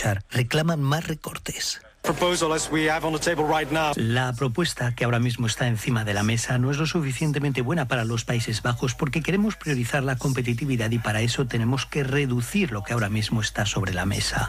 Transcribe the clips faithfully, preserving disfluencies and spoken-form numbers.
escuchar. Reclaman más recortes. La propuesta que ahora mismo está encima de la mesa no es lo suficientemente buena para los Países Bajos porque queremos priorizar la competitividad y para eso tenemos que reducir lo que ahora mismo está sobre la mesa.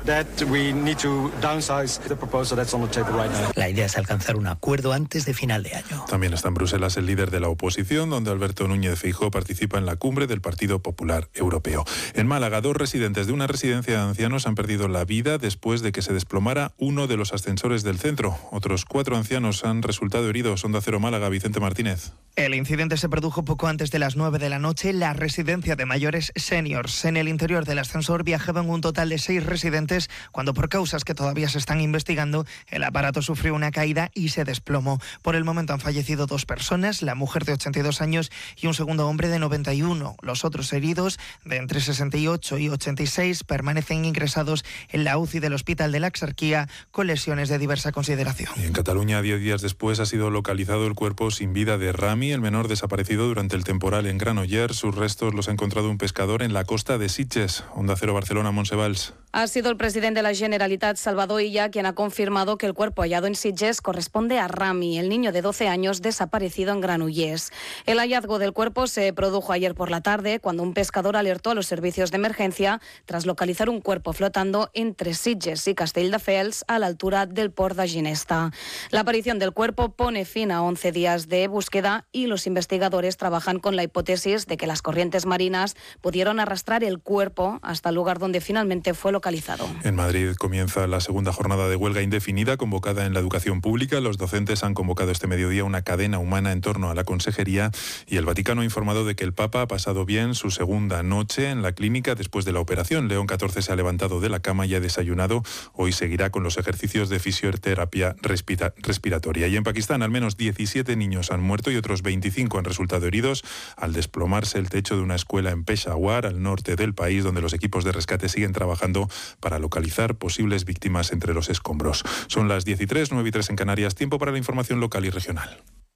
La idea es alcanzar un acuerdo antes de final de año. También está en Bruselas el líder de la oposición, donde Alberto Núñez Feijóo participa en la cumbre del Partido Popular Europeo. En Málaga, dos residentes de una residencia de ancianos han perdido la vida después de que se desplomara uno de los ascensores del centro. Otros cuatro ancianos han resultado heridos. Onda Cero Málaga, Vicente Martínez. El incidente se produjo poco antes de las nueve de la noche en la residencia de mayores seniors. En el interior del ascensor viajaban un total de seis residentes cuando, por causas que todavía se están investigando, el aparato sufrió una caída y se desplomó. Por el momento han fallecido dos personas, la mujer de ochenta y dos años y un segundo hombre de noventa y uno. Los otros heridos, de entre sesenta y ocho y ochenta y seis, permanecen ingresados en la U C I del Hospital de la Exarquía con lesiones de diversa consideración. Y en Cataluña, diez días después, ha sido localizado el cuerpo sin vida de Rami, el menor desaparecido durante el temporal en Granollers. Sus restos los ha encontrado un pescador en la costa de Sitges. Onda Cero Barcelona, Montse Valls. Ha sido el presidente de la Generalitat, Salvador Illa, quien ha confirmado que el cuerpo hallado en Sitges corresponde a Rami, el niño de doce años desaparecido en Granollers. El hallazgo del cuerpo se produjo ayer por la tarde, cuando un pescador alertó a los servicios de emergencia tras localizar un cuerpo flotando entre Sitges y Castelldefels a la altura del Port de Ginesta. La aparición del cuerpo pone fin a once días de búsqueda y los investigadores trabajan con la hipótesis de que las corrientes marinas pudieron arrastrar el cuerpo hasta el lugar donde finalmente fue localizado. En Madrid comienza la segunda jornada de huelga indefinida convocada en la educación pública. Los docentes han convocado este mediodía una cadena humana en torno a la consejería y el Vaticano ha informado de que el Papa ha pasado bien su segunda noche en la clínica después de la operación. León catorce se ha levantado de la cama y ha desayunado. Hoy seguirá con los ejercicios de fisioterapia respira- respiratoria. Y en Pakistán al menos diecisiete niños han muerto y otros veinticinco han resultado heridos al desplomarse el techo de una escuela en Peshawar, al norte del país, donde los equipos de rescate siguen trabajando para localizar posibles víctimas entre los escombros. Son las diez y tres, nueve y tres en Canarias. Tiempo para la información local y regional.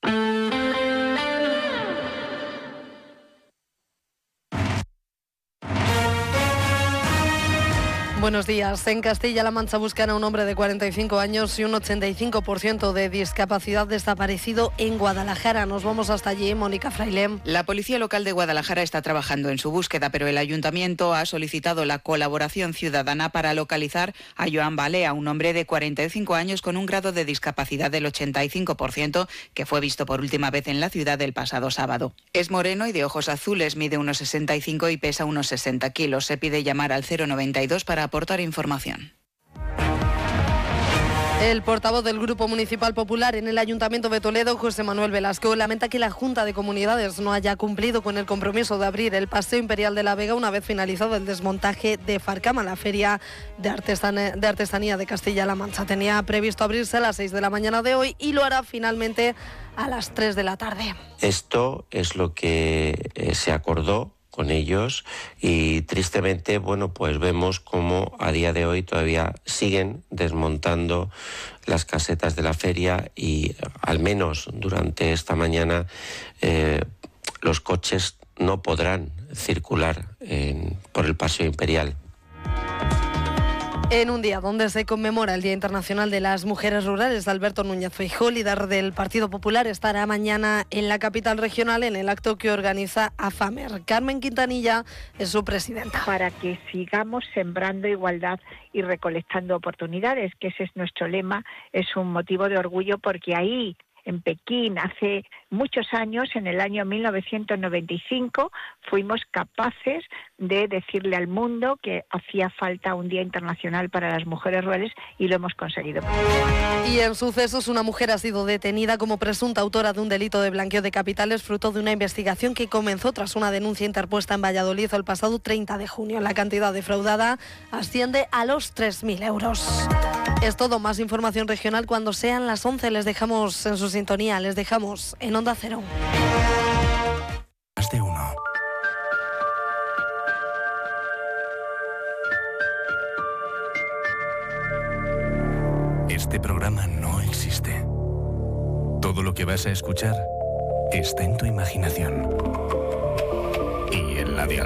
Buenos días. En Castilla-La Mancha buscan a un hombre de cuarenta y cinco años y un ochenta y cinco por ciento de discapacidad desaparecido en Guadalajara. Nos vamos hasta allí, Mónica Fraile. La policía local de Guadalajara está trabajando en su búsqueda, pero el ayuntamiento ha solicitado la colaboración ciudadana para localizar a Joan Balea, un hombre de cuarenta y cinco años con un grado de discapacidad del ochenta y cinco por ciento que fue visto por última vez en la ciudad el pasado sábado. Es moreno y de ojos azules, mide unos sesenta y cinco y pesa unos sesenta kilos. Se pide llamar al cero noventa y dos para aportar información. El portavoz del Grupo Municipal Popular en el Ayuntamiento de Toledo, José Manuel Velasco, lamenta que la Junta de Comunidades no haya cumplido con el compromiso de abrir el Paseo Imperial de la Vega una vez finalizado el desmontaje de Farcama, la Feria de, Artesan- de Artesanía de Castilla-La Mancha. Tenía previsto abrirse a las seis de la mañana de hoy y lo hará finalmente a las tres de la tarde. Esto es lo que eh, se acordó con ellos y tristemente, bueno, pues vemos cómo a día de hoy todavía siguen desmontando las casetas de la feria y al menos durante esta mañana eh, los coches no podrán circular en, por el Paseo Imperial. En un día donde se conmemora el Día Internacional de las Mujeres Rurales, Alberto Núñez Feijóo, líder del Partido Popular, estará mañana en la capital regional en el acto que organiza AFAMER. Carmen Quintanilla es su presidenta. Para que sigamos sembrando igualdad y recolectando oportunidades, que ese es nuestro lema, es un motivo de orgullo porque ahí, en Pekín, hace muchos años, en el año mil novecientos noventa y cinco, fuimos capaces de decirle al mundo que hacía falta un Día Internacional para las Mujeres Rurales y lo hemos conseguido. Y en sucesos, una mujer ha sido detenida como presunta autora de un delito de blanqueo de capitales fruto de una investigación que comenzó tras una denuncia interpuesta en Valladolid el pasado treinta de junio. La cantidad defraudada asciende a los tres mil euros. Es todo, más información regional cuando sean las once. Les dejamos en su sintonía, les dejamos en Onda Cero. Más de uno. Este programa no existe. Todo lo que vas a escuchar está en tu imaginación y en la de